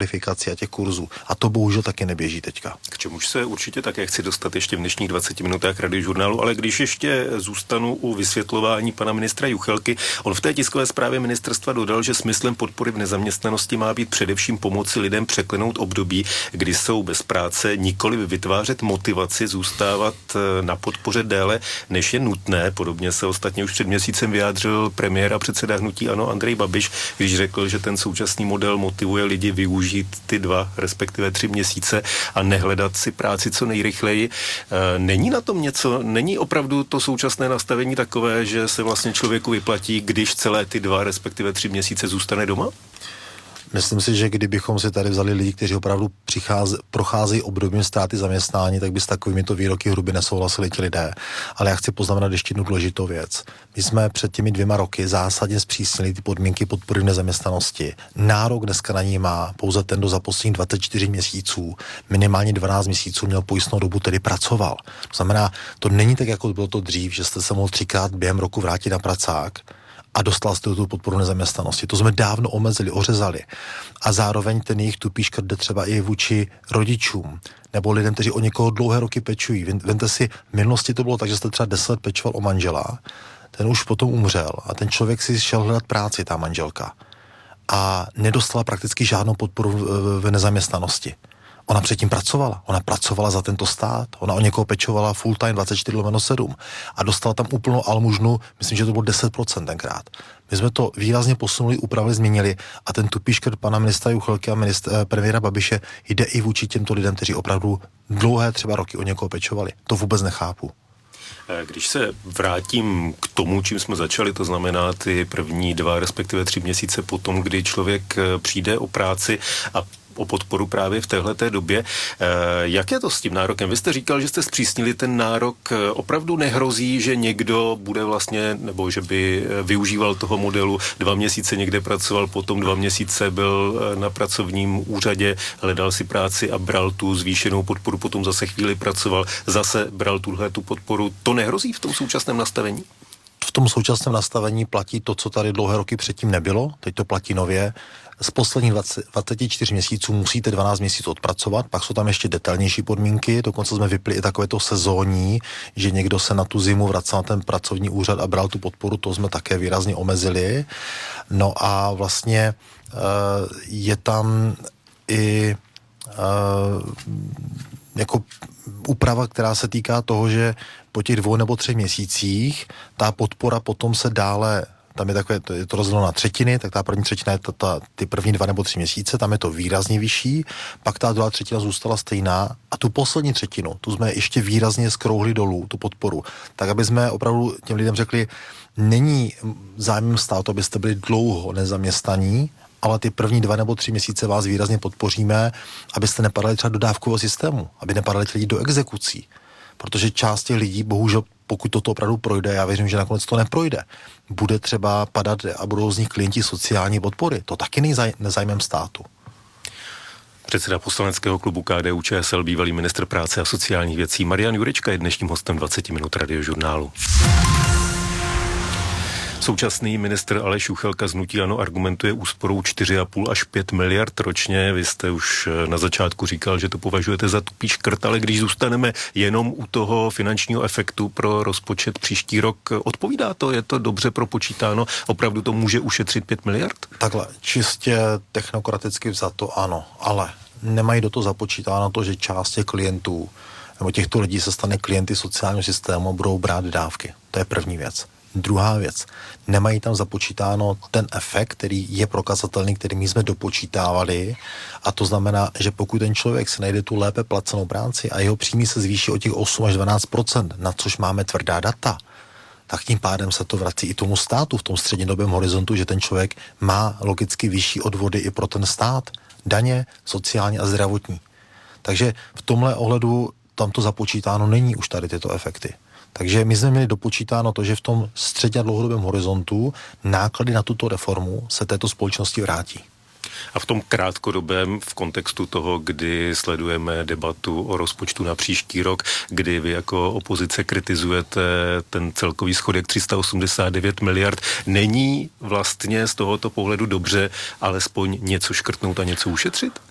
kvalifikací a těch kurzů. A to bohužel taky neběží teďka. K čemuž se určitě také chci dostat ještě v dnešních 20 minutách Radiožurnálu, ale když ještě zůstanu u vysvětlování pana ministra Juchelky, on v té tiskové zprávě ministerstva dodal, že smyslem podpory v nezaměstnanosti má být především pomoci lidem překlenout období, kdy jsou bez práce, nikoli vytvářet motivaci zůstávat na podpoře déle, než je nutné. Podobně se ostatně už před měsícem vyjádřil premiér a předseda hnutí ANO Andrej Babiš, když řekl, že ten současný model motivuje lidi využít ty 2, respektive 3 měsíce a nehledat si práci co nejrychleji. Není na tom něco? Není opravdu to současné nastavení takové, že se vlastně člověku vyplatí, když celé ty 2, respektive 3 měsíce zůstane doma? Myslím si, že kdybychom si tady vzali lidi, kteří opravdu procházejí obdobím ztráty zaměstnání, tak by s takovými to výroky hrubě nesouhlasili ti lidé. Ale já chci poznamenat ještě jednu důležitou věc. My jsme před těmi 2 roky zásadně zpřísnili ty podmínky podpory v nezaměstnanosti. Nárok dneska na ní má pouze ten, kdo za posledních 24 měsíců, minimálně 12 měsíců měl pojistnou dobu, tedy pracoval. To znamená, to není tak, jako bylo to dřív, že jste se mohl 3krát během roku vrátit na pracák a dostal jste tu podporu nezaměstnanosti. To jsme dávno omezili, ořezali. A zároveň ten jejich tupý škrt jde třeba i vůči rodičům nebo lidem, kteří o někoho dlouhé roky pečují. Vemte si, v minulosti to bylo tak, že jste třeba 10 let pečoval o manžela, ten už potom umřel a ten člověk si šel hledat práci, ta manželka. A nedostala prakticky žádnou podporu v nezaměstnanosti. Ona předtím pracovala. Ona pracovala za tento stát. Ona o někoho pečovala full time 24/7 a dostala tam úplnou almužnu, myslím, že to bylo 10% tenkrát. My jsme to výrazně posunuli, upravili, změnili a ten tupý škrt pana ministra Juchelky a premiéra Babiše jde i vůči těmto lidem, kteří opravdu dlouhé třeba roky o někoho pečovali. To vůbec nechápu. Když se vrátím k tomu, čím jsme začali, to znamená ty první 2, respektive 3 měsíce potom, kdy člověk přijde o práci a o podporu právě v téhleté době. Jak je to s tím nárokem? Vy jste říkal, že jste zpřísnili ten nárok. Opravdu nehrozí, že někdo bude vlastně, nebo že by využíval toho modelu, 2 měsíce někde pracoval, potom 2 měsíce byl na pracovním úřadě, hledal si práci a bral tu zvýšenou podporu, potom zase chvíli pracoval, zase bral tu podporu. To nehrozí v tom současném nastavení? V tom současném nastavení platí to, co tady dlouhé roky předtím nebylo, teď to platí nově. Z posledních 24 měsíců musíte 12 měsíců odpracovat, pak jsou tam ještě detailnější podmínky, dokonce jsme vypli i takovéto sezónní, že někdo se na tu zimu vracel na ten pracovní úřad a bral tu podporu, to jsme také výrazně omezili. No a vlastně je tam i jako úprava, která se týká toho, že po těch 2 nebo 3 měsících ta podpora potom se dále, tam je takové, je to rozděleno na třetiny, tak ta první třetina je ty první 2 nebo 3 měsíce, tam je to výrazně vyšší, pak ta druhá třetina zůstala stejná a tu poslední třetinu, tu jsme ještě výrazně skrouhli dolů, tu podporu, tak aby jsme opravdu těm lidem řekli, není zájmem státu, abyste byli dlouho nezaměstnaní, ale ty první 2 nebo 3 měsíce vás výrazně podpoříme, abyste nepadali třeba do dávkového systému, aby nepadali lidi do exekucí. Protože část těch lidí, bohužel, pokud toto opravdu projde, já věřím, že nakonec to neprojde, bude třeba padat a budou z nich klienti sociální podpory. To taky není nezájmem státu. Předseda poslaneckého klubu KDU-ČSL, bývalý ministr práce a sociálních věcí Marian Jurečka je dnešním hostem 20 minut Radiožurnálu. Současný ministr Aleš Juchelka z hnutí ANO argumentuje úsporou 4,5 až 5 miliard ročně. Vy jste už na začátku říkal, že to považujete za tupý škrt, ale když zůstaneme jenom u toho finančního efektu pro rozpočet příští rok, odpovídá to? Je to dobře propočítáno? Opravdu to může ušetřit 5 miliard? Takhle, čistě technokraticky vzato ano, ale nemají do toho započítáno to, že část těch klientů nebo těchto lidí se stane klienty sociálního systému, budou brát dávky. To je první věc. Druhá věc, nemají tam započítáno ten efekt, který je prokazatelný, který my jsme dopočítávali, a to znamená, že pokud ten člověk si najde tu lépe placenou práci a jeho příjmy se zvýší o těch 8 až 12%, na což máme tvrdá data, tak tím pádem se to vrací i tomu státu v tom střednědobém horizontu, že ten člověk má logicky vyšší odvody i pro ten stát, daně, sociální a zdravotní. Takže v tomhle ohledu tam to započítáno není už tady tyto efekty. Takže my jsme měli dopočítáno to, že v tom středně dlouhodobém horizontu náklady na tuto reformu se této společnosti vrátí. A v tom krátkodobém, v kontextu toho, kdy sledujeme debatu o rozpočtu na příští rok, kdy vy jako opozice kritizujete ten celkový schodek 389 miliard, není vlastně z tohoto pohledu dobře alespoň něco škrtnout a něco ušetřit?